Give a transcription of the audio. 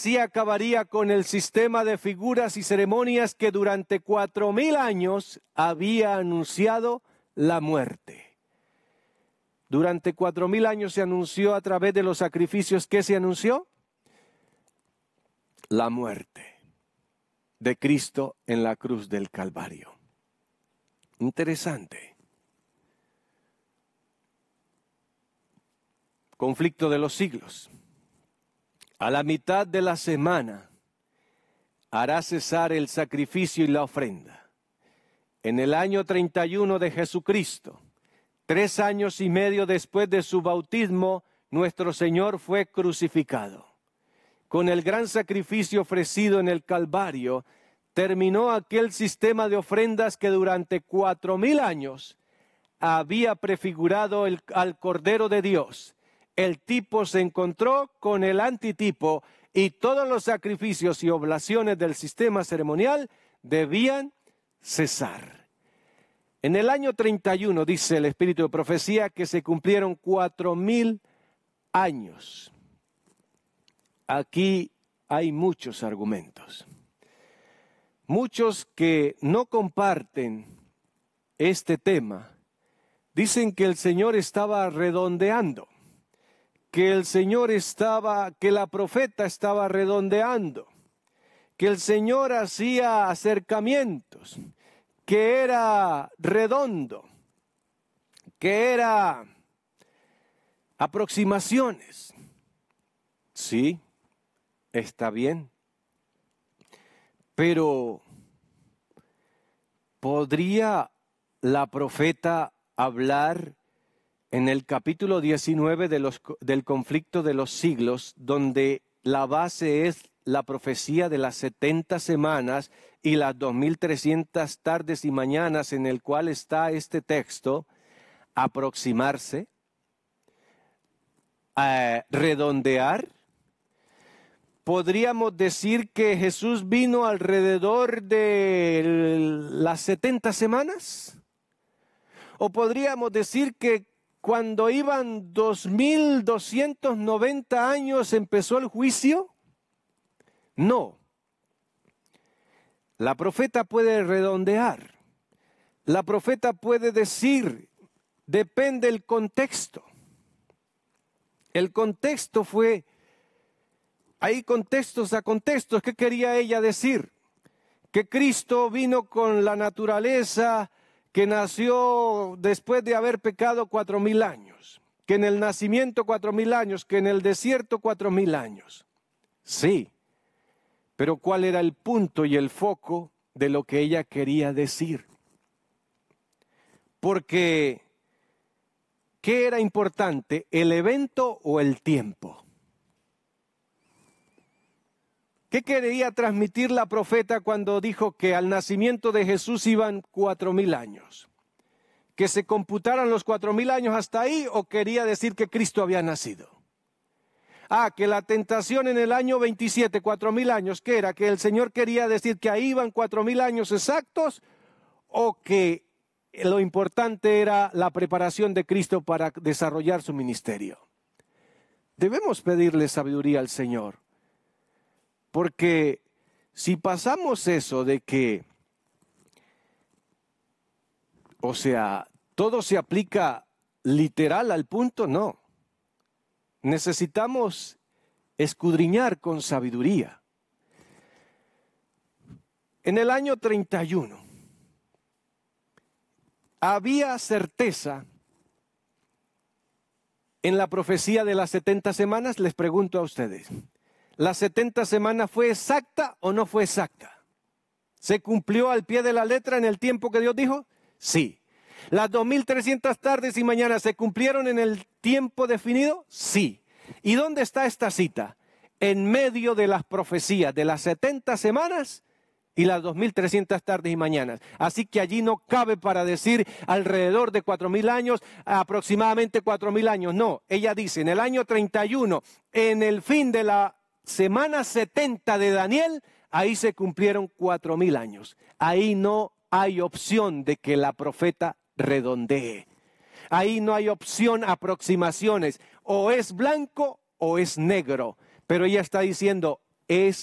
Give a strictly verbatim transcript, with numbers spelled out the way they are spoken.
Así acabaría con el sistema de figuras y ceremonias que durante cuatro mil años había anunciado la muerte. Durante cuatro mil años se anunció a través de los sacrificios. ¿Qué se anunció? La muerte de Cristo en la cruz del Calvario. Interesante. Conflicto de los siglos. A la mitad de la semana hará cesar el sacrificio y la ofrenda. En el año treinta y uno de Jesucristo, tres años y medio después de su bautismo, nuestro Señor fue crucificado. Con el gran sacrificio ofrecido en el Calvario, terminó aquel sistema de ofrendas que durante cuatro mil años había prefigurado el, al Cordero de Dios. El tipo se encontró con el antitipo y todos los sacrificios y oblaciones del sistema ceremonial debían cesar. En el año treinta y uno, dice el Espíritu de Profecía, que se cumplieron cuatro mil años. Aquí hay muchos argumentos. Muchos que no comparten este tema dicen que el Señor estaba redondeando, que el Señor estaba, que la profeta estaba redondeando, que el Señor hacía acercamientos, que era redondo, que era aproximaciones. Sí, está bien, pero ¿podría la profeta hablar en el capítulo diecinueve de los, del conflicto de los siglos, donde la base es la profecía de las setenta semanas y las dos mil trescientas tardes y mañanas, en el cual está este texto, aproximarse, eh, redondear? ¿Podríamos decir que Jesús vino alrededor de las setenta semanas? ¿O podríamos decir que cuando iban dos mil doscientos noventa años empezó el juicio? No. La profeta puede redondear. La profeta puede decir, depende del contexto. El contexto fue, hay contextos a contextos. ¿Qué quería ella decir? Que Cristo vino con la naturaleza que nació después de haber pecado cuatro mil años, que en el nacimiento cuatro mil años, que en el desierto cuatro mil años. Sí, pero ¿cuál era el punto y el foco de lo que ella quería decir? Porque, ¿qué era importante, el evento o el tiempo? ¿Qué quería transmitir la profeta cuando dijo que al nacimiento de Jesús iban cuatro mil años? ¿Que se computaran los cuatro mil años hasta ahí o quería decir que Cristo había nacido? Ah, que la tentación en el año veintisiete, cuatro mil años, ¿qué era? ¿Que el Señor quería decir que ahí iban cuatro mil años exactos? ¿O que lo importante era la preparación de Cristo para desarrollar su ministerio? Debemos pedirle sabiduría al Señor. Porque si pasamos eso de que, o sea, todo se aplica literal al punto, no. Necesitamos escudriñar con sabiduría. En el año treinta y uno, había certeza en la profecía de las setenta semanas. Les pregunto a ustedes, ¿la setenta semanas fue exacta o no fue exacta? ¿Se cumplió al pie de la letra en el tiempo que Dios dijo? Sí. ¿Las dos mil trescientas tardes y mañanas se cumplieron en el tiempo definido? Sí. ¿Y dónde está esta cita? En medio de las profecías de las setenta semanas y las dos mil trescientas tardes y mañanas. Así que allí no cabe para decir alrededor de cuatro mil años, aproximadamente cuatro mil años. No, ella dice en el año treinta y uno, en el fin de la semana setenta de Daniel, ahí se cumplieron cuatro mil años. Ahí no hay opción de que la profeta redondee. Ahí no hay opción aproximaciones. O es blanco o es negro. Pero ella está diciendo, es